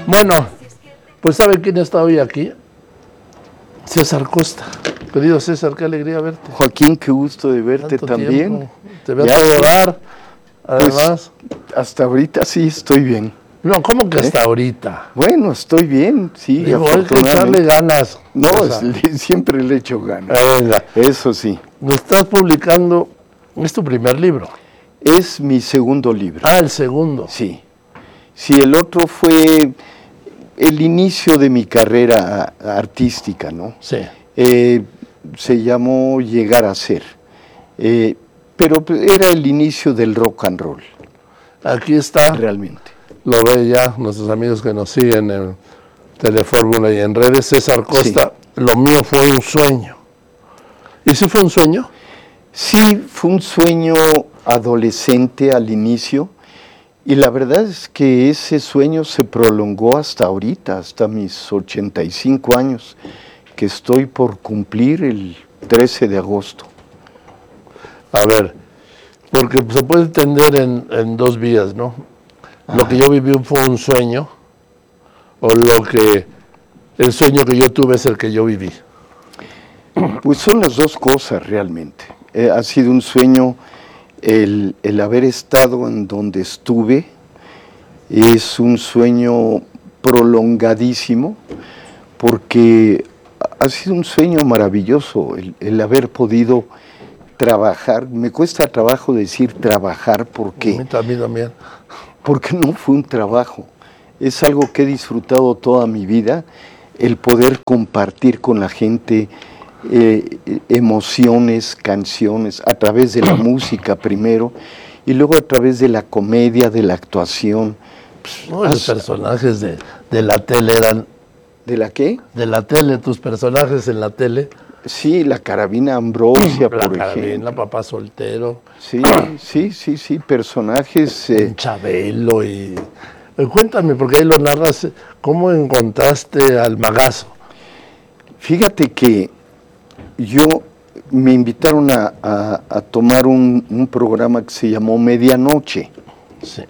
Bueno, pues ¿sabe quién está hoy aquí? César Costa. Querido César, qué alegría verte. Joaquín, qué gusto de verte también. Tiempo. Te veo a todo dar, además. Pues, hasta ahorita sí estoy bien. No, ¿cómo que hasta ahorita? Bueno, estoy bien, sí. Digo, hay que echarle ganas. No, siempre le echo ganas. Venga. Eso sí. Lo estás publicando, es tu primer libro. Es mi segundo libro. Ah, el segundo. Sí. Sí, el otro fue el inicio de mi carrera artística, ¿no? Sí. Se llamó Llegar a Ser. Pero era el inicio del rock and roll. Aquí está. Realmente. Lo ve ya nuestros amigos que nos siguen en Telefórmula y en redes. César Costa, sí. Lo mío fue un sueño. ¿Y sí fue un sueño? Sí, fue un sueño adolescente al inicio. Y la verdad es que ese sueño se prolongó hasta ahorita, hasta mis 85 años, que estoy por cumplir el 13 de agosto. A ver, porque se puede entender en dos vías, ¿no? Lo que yo viví fue un sueño, o el sueño que yo tuve es el que yo viví. Pues son las dos cosas realmente. Ha sido un sueño el haber estado en donde estuve, es un sueño prolongadísimo, porque ha sido un sueño maravilloso el haber podido trabajar. Me cuesta trabajo decir trabajar porque... A mí también. Porque no fue un trabajo, es algo que he disfrutado toda mi vida, el poder compartir con la gente emociones, canciones, a través de la música primero, y luego a través de la comedia, de la actuación. No, los personajes de la tele eran... ¿De la qué? De la tele, tus personajes en la tele. Sí, la Carabina Ambrosia, por ejemplo. Papá Soltero. Sí, personajes... Chabelo y... Cuéntame, porque ahí lo narras, ¿cómo encontraste al Magazo? Fíjate que me invitaron a tomar un programa que se llamó Medianoche, sí,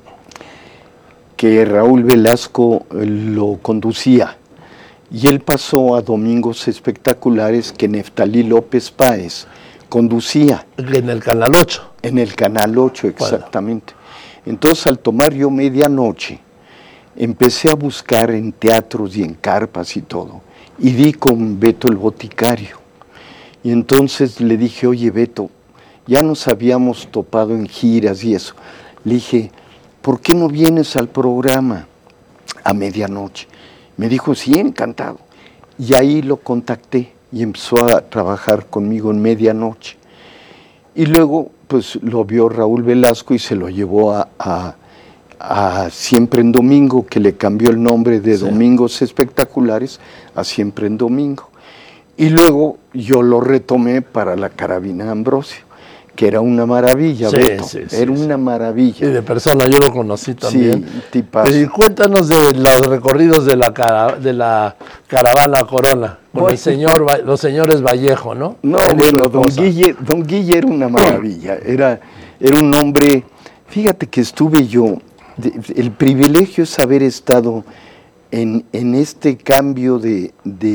que Raúl Velasco lo conducía. Y él pasó a Domingos Espectaculares que Neftalí López Páez conducía. En el Canal 8. En el Canal 8, exactamente. Bueno. Entonces, al tomar yo Medianoche, empecé a buscar en teatros y en carpas y todo. Y di con Beto el Boticario. Y entonces le dije, oye Beto, ya nos habíamos topado en giras y eso. Le dije, ¿por qué no vienes al programa a medianoche? Me dijo, sí, encantado. Y ahí lo contacté y empezó a trabajar conmigo en Medianoche. Y luego, pues, lo vio Raúl Velasco y se lo llevó a Siempre en Domingo, que le cambió el nombre de Domingos Espectaculares a Siempre en Domingo. Y luego yo lo retomé para la Carabina Ambrosio, que era una maravilla, Beto. Era una maravilla. Y de persona, yo lo conocí también. Sí, tipazo. Y cuéntanos de los recorridos de la Caravana Corona, con los señores Vallejo, ¿no? No, bueno, don Guille era una maravilla. Era un hombre, fíjate que estuve yo, el privilegio es haber estado en este cambio del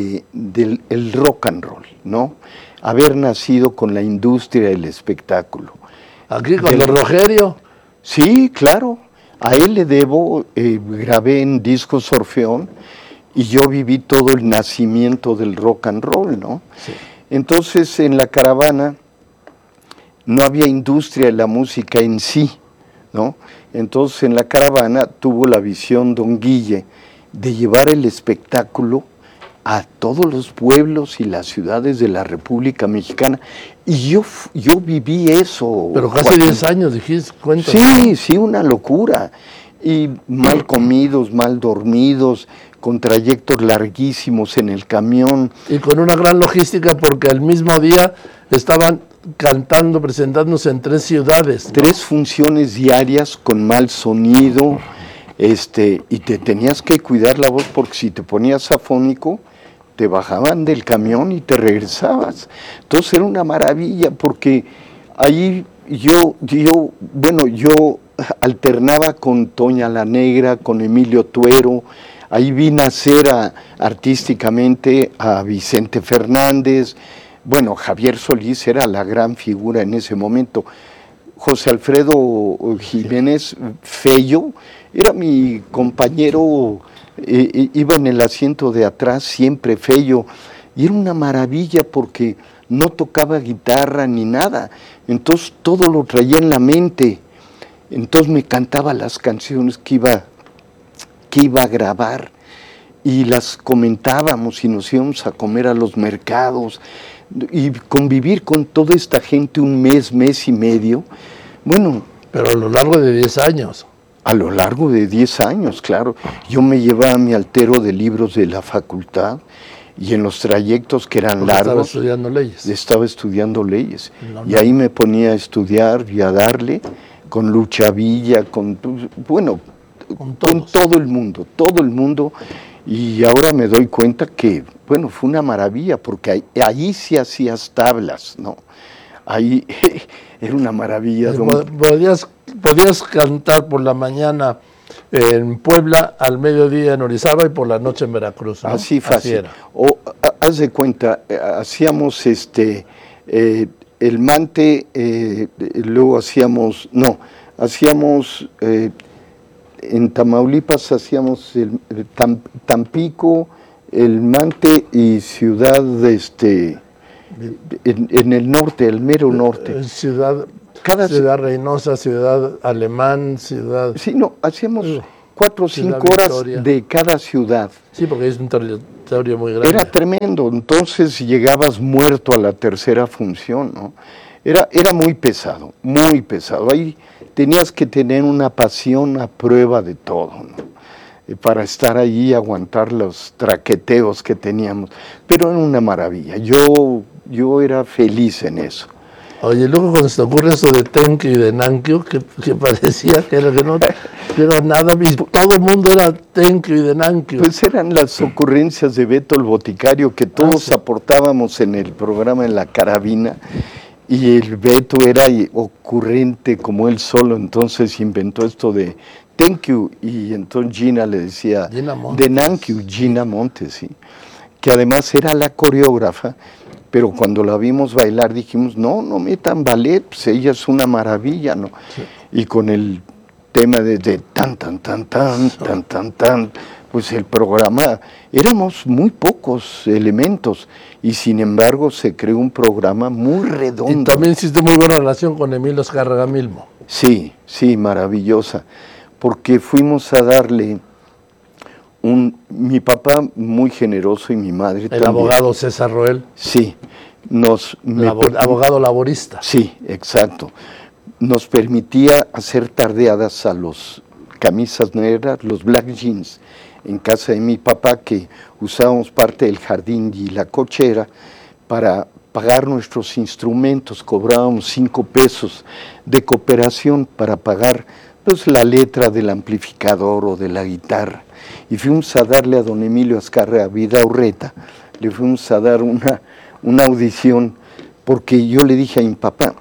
rock and roll, ¿no? Haber nacido con la industria del espectáculo. ¿Aquí con el Rogerio? Sí, claro. A él le debo, grabé en discos Orfeón y yo viví todo el nacimiento del rock and roll, ¿no? Sí. Entonces, en la Caravana no había industria de la música en sí, ¿no? Entonces, en la Caravana tuvo la visión don Guille de llevar el espectáculo a todos los pueblos y las ciudades de la República Mexicana. Y yo viví eso. Pero casi 10 años, dijiste, cuéntame. Sí, una locura. Y mal comidos, mal dormidos, con trayectos larguísimos en el camión. Y con una gran logística, porque al mismo día estaban cantando, presentándose en 3 ciudades, ¿no? 3 funciones diarias con mal sonido, y te tenías que cuidar la voz, porque si te ponías afónico, te bajaban del camión y te regresabas. Entonces era una maravilla, porque ahí yo alternaba con Toña la Negra, con Emilio Tuero, Ahí vi nacer artísticamente a Vicente Fernández. Bueno, Javier Solís era la gran figura en ese momento. José Alfredo Jiménez Fello era mi compañero, iba en el asiento de atrás siempre Fello, y era una maravilla porque no tocaba guitarra ni nada, entonces todo lo traía en la mente, entonces me cantaba las canciones que iba a grabar y las comentábamos y nos íbamos a comer a los mercados y convivir con toda esta gente un mes y medio, bueno. Pero a lo largo de 10 años. A lo largo de 10 años, claro. Yo me llevaba mi altero de libros de la facultad y en los trayectos que eran largos. Estaba estudiando leyes. Estaba estudiando leyes. Y ahí me ponía a estudiar y a darle con Lucha Villa, con todo el mundo. Y ahora me doy cuenta que, bueno, fue una maravilla, porque ahí sí hacías tablas, ¿no? Ahí era una maravilla. Podías cantar por la mañana en Puebla, al mediodía en Orizaba y por la noche en Veracruz, ¿no? Así fácil. Haz de cuenta, hacíamos el Mante, luego hacíamos en Tamaulipas hacíamos Tampico, el Mante y Ciudad en el norte, el mero norte. Ciudad Reynosa, Ciudad Alemán, Ciudad... Sí, no, hacíamos 4 o 5 horas Victoria. De cada ciudad. Sí, porque es un territorio muy grande. Era tremendo, entonces llegabas muerto a la tercera función, ¿no? Era muy pesado, muy pesado. Ahí tenías que tener una pasión a prueba de todo, ¿no? Para estar allí y aguantar los traqueteos que teníamos. Pero era una maravilla, yo era feliz en eso. Oye, luego cuando se te ocurre eso de Tenkyu y de Nankyu, que parecía que era que no era nada, todo el mundo era Tenkyu y de Nankyu. Pues eran las ocurrencias de Beto el Boticario que todos aportábamos en el programa en la carabina, y el Beto era ocurrente como él solo, entonces inventó esto de Tenkyu, y entonces Gina le decía de Nankyu, Gina Montes, sí, que además era la coreógrafa. Pero cuando la vimos bailar dijimos, no metan ballet, pues ella es una maravilla, ¿no? Sí. Y con el tema de tan, pues el programa, éramos muy pocos elementos y sin embargo se creó un programa muy redondo. Y también hiciste muy buena relación con Emilio Azcárraga Milmo. Sí, maravillosa, porque fuimos a darle... mi papá muy generoso y mi madre también. El abogado César Roel. Sí. Abogado laborista. Sí, exacto. Nos permitía hacer tardeadas a los camisas negras, los black jeans, en casa de mi papá, que usábamos parte del jardín y la cochera para pagar nuestros instrumentos. Cobrábamos 5 pesos de cooperación para pagar pues la letra del amplificador o de la guitarra. Y fuimos a darle a don Emilio Azcárraga Vidaurreta, le fuimos a dar una audición, porque yo le dije a mi papá,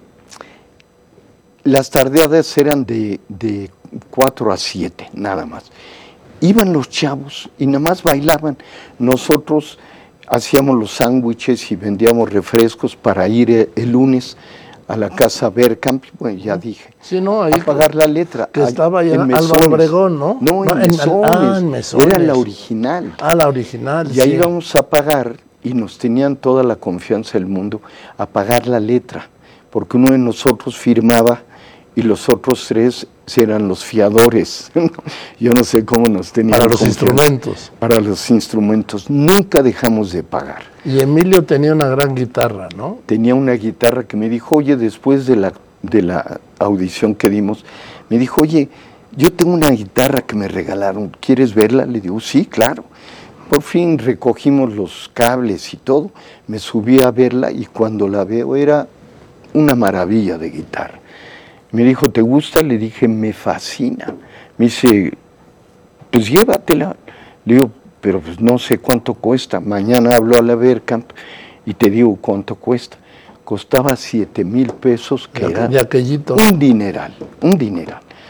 las tardeadas eran de 4 a 7, nada más. Iban los chavos y nada más bailaban. Nosotros hacíamos los sándwiches y vendíamos refrescos para ir el lunes a la casa Bergkamp, bueno, ya dije, sí, no, ahí a pagar la letra. Que estaba allá en Álvaro Obregón, ¿no? No, en Mesones. Era la original. La original, y ahí íbamos a pagar, y nos tenían toda la confianza del mundo, a pagar la letra, porque uno de nosotros firmaba, y los otros 3 eran los fiadores. Yo no sé cómo nos tenían para los instrumentos. Para los instrumentos. Nunca dejamos de pagar. Y Emilio tenía una gran guitarra, ¿no? Tenía una guitarra que me dijo, oye, después de la audición que dimos, me dijo, oye, yo tengo una guitarra que me regalaron, ¿quieres verla? Le digo, sí, claro. Por fin recogimos los cables y todo, me subí a verla y cuando la veo era una maravilla de guitarra. Me dijo, ¿te gusta? Le dije, me fascina. Me dice, pues llévatela. Le digo, pero pues no sé cuánto cuesta. Mañana hablo a la Bergkamp y te digo cuánto cuesta. Costaba 7,000 pesos, que era de aquellito. un dineral.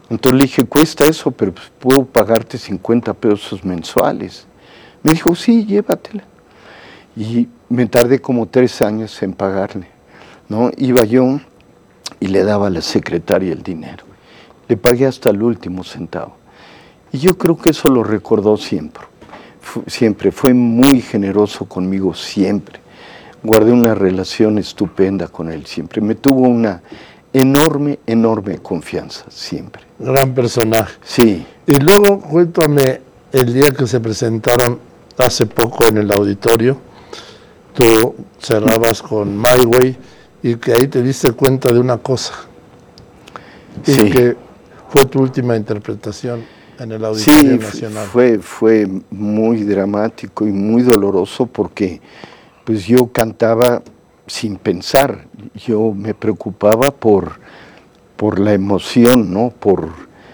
Entonces le dije, cuesta eso, pero pues puedo pagarte 50 pesos mensuales. Me dijo, sí, llévatela. Y me tardé como 3 años en pagarle, ¿no? Iba yo y le daba a la secretaria el dinero. Le pagué hasta el último centavo. Y yo creo que eso lo recordó siempre. Siempre fue muy generoso conmigo, siempre. Guardé una relación estupenda con él, siempre. Me tuvo una enorme, enorme confianza, siempre. Gran personaje. Sí. Y luego, cuéntame, el día que se presentaron hace poco en el auditorio, tú cerrabas con My Way y que ahí te diste cuenta de una cosa. Y sí. que fue tu última interpretación en el Auditorio Nacional. Fue muy dramático y muy doloroso porque pues yo cantaba sin pensar. Yo me preocupaba por la emoción, ¿no? Por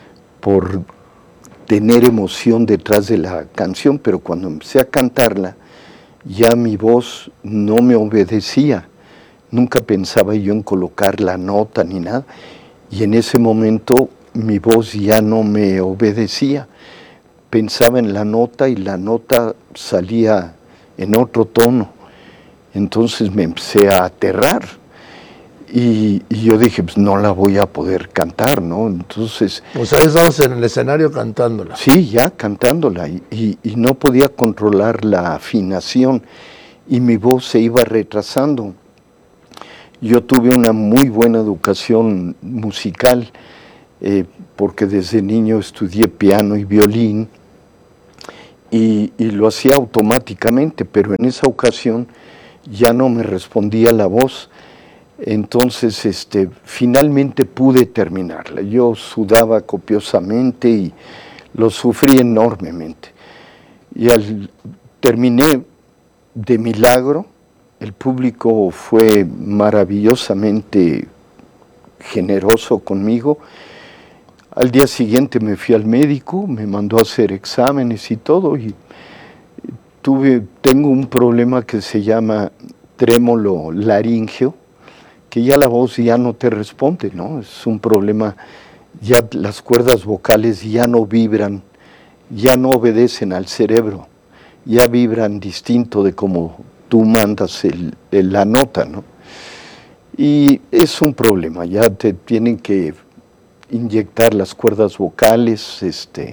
tener emoción detrás de la canción, pero cuando empecé a cantarla, ya mi voz no me obedecía. Nunca pensaba yo en colocar la nota ni nada. Y en ese momento mi voz ya no me obedecía. Pensaba en la nota y la nota salía en otro tono. Entonces me empecé a aterrar. Y yo dije, pues no la voy a poder cantar, ¿no? Entonces... O sea, estabas en el escenario cantándola. Sí, ya cantándola. Y no podía controlar la afinación. Y mi voz se iba retrasando. Yo tuve una muy buena educación musical, porque desde niño estudié piano y violín, y lo hacía automáticamente, pero en esa ocasión ya no me respondía la voz. Entonces, finalmente pude terminarla. Yo sudaba copiosamente y lo sufrí enormemente. Y terminé de milagro. El público fue maravillosamente generoso conmigo. Al día siguiente me fui al médico, me mandó a hacer exámenes y todo, y tengo un problema que se llama trémolo laríngeo, que ya la voz ya no te responde, ¿no? Es un problema, ya las cuerdas vocales ya no vibran, ya no obedecen al cerebro, ya vibran distinto de como tú mandas la nota, ¿no? Y es un problema, ya te tienen que inyectar las cuerdas vocales,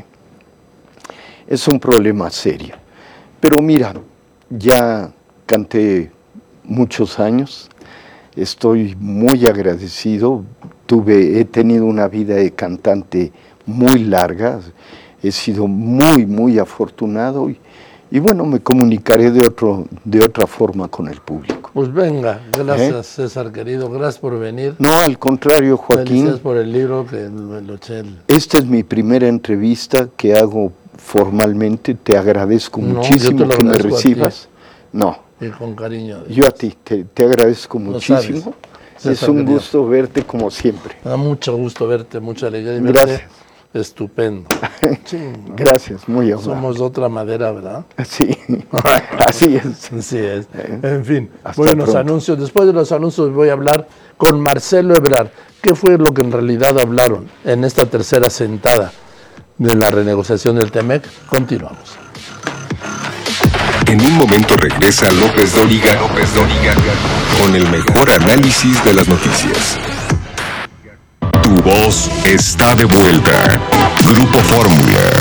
es un problema serio. Pero mira, ya canté muchos años, estoy muy agradecido, he tenido una vida de cantante muy larga, he sido muy, muy afortunado y bueno, me comunicaré de otra forma con el público. Pues venga, gracias César querido, gracias por venir. No, al contrario, Joaquín. Gracias por el libro que lo eché. Esta es mi primera entrevista que hago formalmente, te agradezco muchísimo que me recibas. No. Y con cariño. Yo a ti, te agradezco muchísimo. Es un gusto verte como siempre. Me da mucho gusto verte, mucha alegría de verte. Gracias. Estupendo. Sí, ¿no? Gracias, muy amable. Somos de otra madera, ¿verdad? Sí, así es. Así es. En fin, hasta voy a los anuncios. Después de los anuncios voy a hablar con Marcelo Ebrard. ¿Qué fue lo que en realidad hablaron en esta tercera sentada de la renegociación del TEMEC? Continuamos. En un momento regresa López Dóriga con el mejor análisis de las noticias. Tu voz está de vuelta. Grupo Fórmula.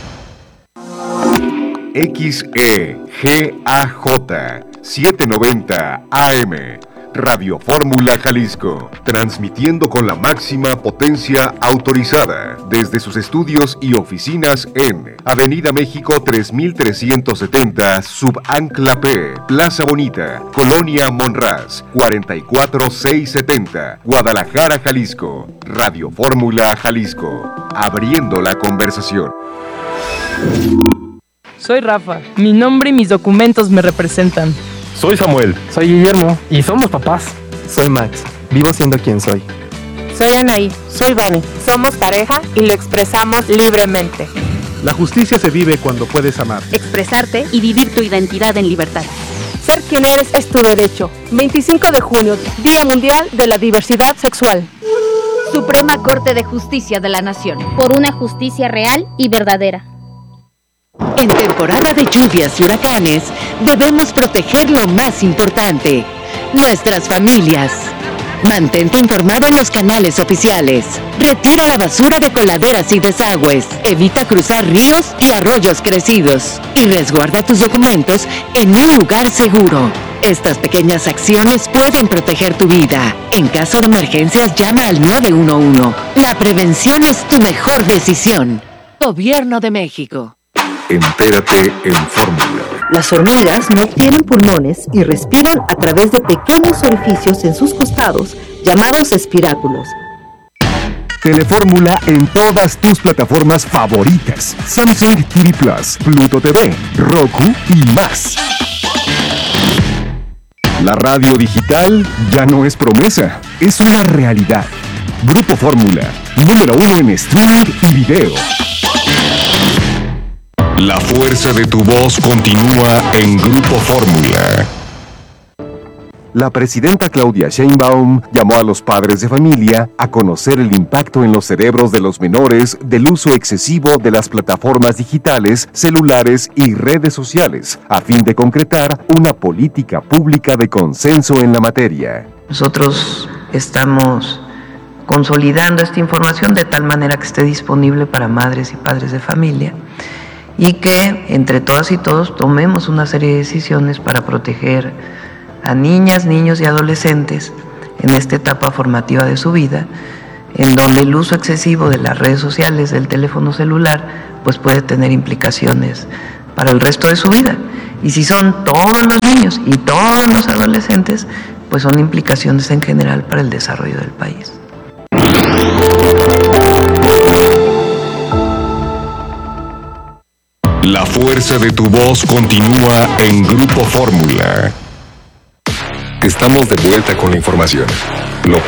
XEGAJ 790 AM. Radio Fórmula Jalisco, transmitiendo con la máxima potencia autorizada desde sus estudios y oficinas en Avenida México 3370, Subancla P, Plaza Bonita, Colonia Monraz, 44670, Guadalajara, Jalisco. Radio Fórmula Jalisco, abriendo la conversación. Soy Rafa, mi nombre y mis documentos me representan. Soy Samuel. Soy Guillermo y somos papás. Soy Max, vivo siendo quien soy. Soy Anaí. Soy Bonnie. Somos pareja y lo expresamos libremente. La justicia se vive cuando puedes amar, expresarte y vivir tu identidad en libertad. Ser quien eres es tu derecho. 25 de junio, Día Mundial de la Diversidad Sexual. Suprema Corte de Justicia de la Nación. Por una justicia real y verdadera. En temporada de lluvias y huracanes, debemos proteger lo más importante, nuestras familias. Mantente informado en los canales oficiales. Retira la basura de coladeras y desagües. Evita cruzar ríos y arroyos crecidos. Y resguarda tus documentos en un lugar seguro. Estas pequeñas acciones pueden proteger tu vida. En caso de emergencias, llama al 911. La prevención es tu mejor decisión. Gobierno de México. Entérate en Fórmula. Las hormigas no tienen pulmones y respiran a través de pequeños orificios en sus costados, llamados espiráculos. Telefórmula en todas tus plataformas favoritas. Samsung TV Plus, Pluto TV, Roku y más. La radio digital ya no es promesa, es una realidad. Grupo Fórmula, número 1 en streaming y video. La fuerza de tu voz continúa en Grupo Fórmula. La presidenta Claudia Sheinbaum llamó a los padres de familia a conocer el impacto en los cerebros de los menores del uso excesivo de las plataformas digitales, celulares y redes sociales, a fin de concretar una política pública de consenso en la materia. Nosotros estamos consolidando esta información de tal manera que esté disponible para madres y padres de familia y que entre todas y todos tomemos una serie de decisiones para proteger a niñas, niños y adolescentes en esta etapa formativa de su vida, en donde el uso excesivo de las redes sociales, del teléfono celular, pues puede tener implicaciones para el resto de su vida. Y si son todos los niños y todos los adolescentes, pues son implicaciones en general para el desarrollo del país. La fuerza de tu voz continúa en Grupo Fórmula. Estamos de vuelta con la información. Lo